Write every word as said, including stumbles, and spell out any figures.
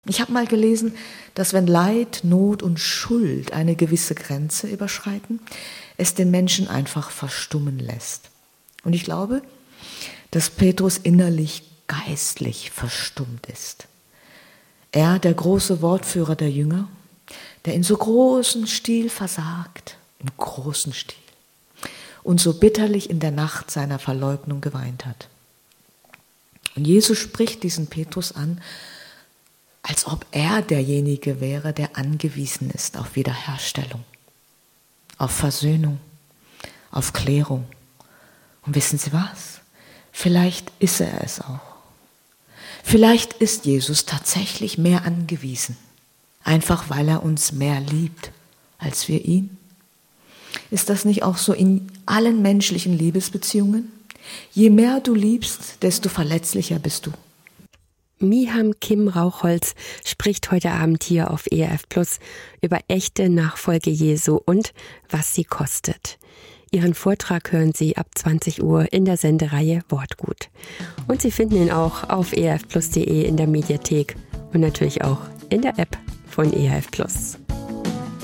Ich habe mal gelesen, dass wenn Leid, Not und Schuld eine gewisse Grenze überschreiten, es den Menschen einfach verstummen lässt. Und ich glaube, dass Petrus innerlich geistlich verstummt ist. Er, der große Wortführer der Jünger, der in so großem Stil versagt, im großen Stil, und so bitterlich in der Nacht seiner Verleugnung geweint hat. Und Jesus spricht diesen Petrus an, als ob er derjenige wäre, der angewiesen ist auf Wiederherstellung, auf Versöhnung, auf Klärung. Und wissen Sie was? Vielleicht ist er es auch. Vielleicht ist Jesus tatsächlich mehr angewiesen, einfach weil er uns mehr liebt als wir ihn. Ist das nicht auch so in allen menschlichen Liebesbeziehungen? Je mehr du liebst, desto verletzlicher bist du. Miham Kim Rauchholz spricht heute Abend hier auf E R F Plus über echte Nachfolge Jesu und was sie kostet. Ihren Vortrag hören Sie ab zwanzig Uhr in der Sendereihe Wortgut. Und Sie finden ihn auch auf e r f plus punkt d e in der Mediathek und natürlich auch in der App von E R F Plus.